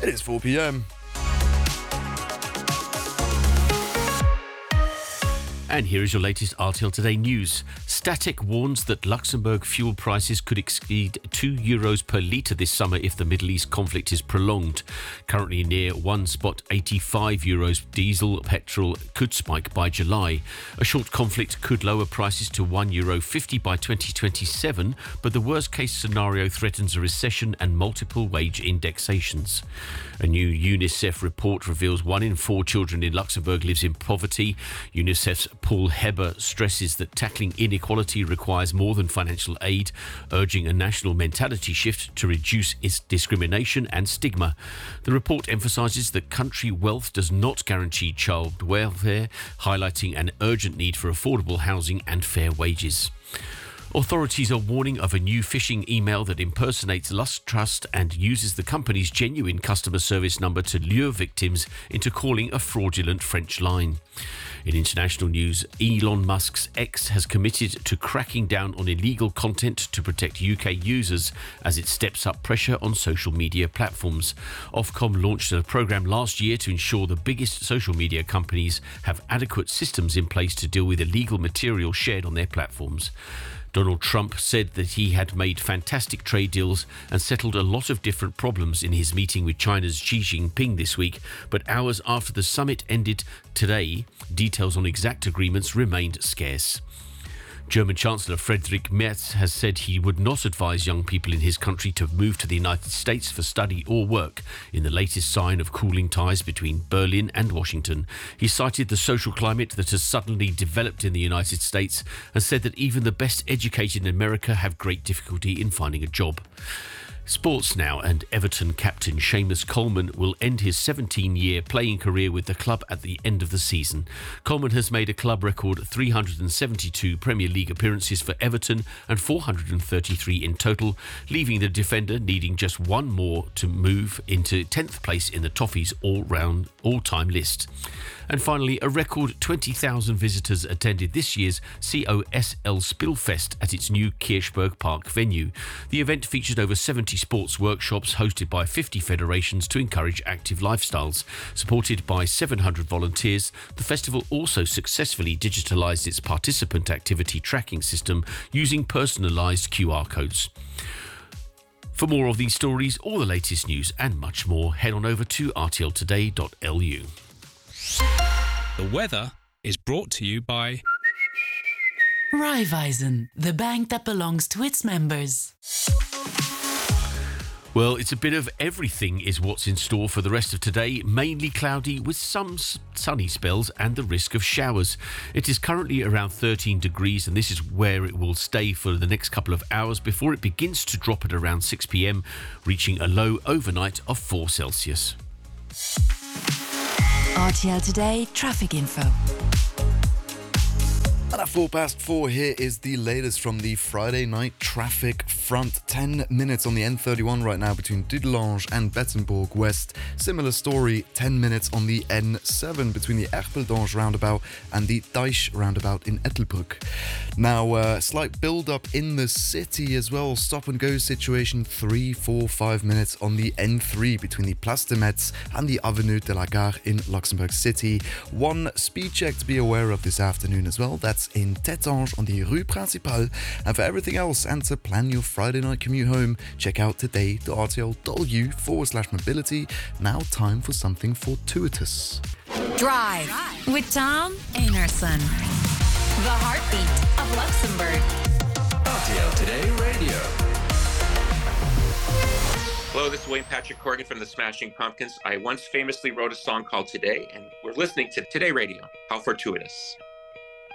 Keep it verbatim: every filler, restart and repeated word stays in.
It is four p.m. And here is your latest R T L Today news. Static warns that Luxembourg fuel prices could exceed two euros per litre this summer if the Middle East conflict is prolonged. Currently near one spot eighty-five euros, diesel petrol could spike by July. A short conflict could lower prices to one euro fifty by twenty twenty-seven, but the worst case scenario threatens a recession and multiple wage indexations. A new UNICEF report reveals one in four children in Luxembourg lives in poverty. UNICEF's Paul Heber stresses that tackling inequality requires more than financial aid, urging a national mentality shift to reduce its discrimination and stigma. The report emphasises that country wealth does not guarantee child welfare, highlighting an urgent need for affordable housing and fair wages. Authorities are warning of a new phishing email that impersonates Lust Trust and uses the company's genuine customer service number to lure victims into calling a fraudulent French line. In international news, Elon Musk's X has committed to cracking down on illegal content to protect U K users as it steps up pressure on social media platforms. Ofcom launched a programme last year to ensure the biggest social media companies have adequate systems in place to deal with illegal material shared on their platforms. Donald Trump said that he had made fantastic trade deals and settled a lot of different problems in his meeting with China's Xi Jinping this week, but hours after the summit ended today, details on exact agreements remained scarce. German Chancellor Friedrich Merz has said he would not advise young people in his country to move to the United States for study or work in the latest sign of cooling ties between Berlin and Washington. He cited the social climate that has suddenly developed in the United States and said that even the best educated in America have great difficulty in finding a job. Sports now, and Everton captain Seamus Coleman will end his seventeen-year playing career with the club at the end of the season. Coleman has made a club record three hundred seventy-two Premier League appearances for Everton and four hundred thirty-three in total, leaving the defender needing just one more to move into tenth place in the Toffees all-round all-time list. And finally, a record twenty thousand visitors attended this year's C O S L Spillfest at its new Kirchberg Park venue. The event featured over seventy sports workshops hosted by fifty federations to encourage active lifestyles. Supported by seven hundred volunteers, the festival also successfully digitalised its participant activity tracking system using personalised Q R codes. For more of these stories, all the latest news and much more, head on over to r t l today dot l u. The weather is brought to you by Raiffeisen, the bank that belongs to its members. Well, it's a bit of everything is what's in store for the rest of today. Mainly cloudy with some sunny spells and the risk of showers. It is currently around thirteen degrees and this is where it will stay for the next couple of hours before it begins to drop at around six p.m, reaching a low overnight of four Celsius. R T L Today traffic info. And at four past four, here is the latest from the Friday night traffic front. ten minutes on the N thirty-one right now between Dudelange and Betzenburg West. Similar story, ten minutes on the N seven between the Erpeldange roundabout and the Deich roundabout in Ettelbruck. Now, uh, slight build-up in the city as well. Stop-and-go situation, three, four, five minutes on the N three between the Place de Metz and the Avenue de la Gare in Luxembourg City. One speed check to be aware of this afternoon as well. That's in Tétange on the Rue Principale. And for everything else and to plan your Friday night commute home, check out today dot r t l dot l u forward slash mobility. Now time for something fortuitous. Drive with Tom Einarson. The heartbeat of Luxembourg. R T L Today Radio. Hello, this is Wayne Patrick Corgan from the Smashing Pumpkins. I once famously wrote a song called Today, and we're listening to Today Radio. How fortuitous.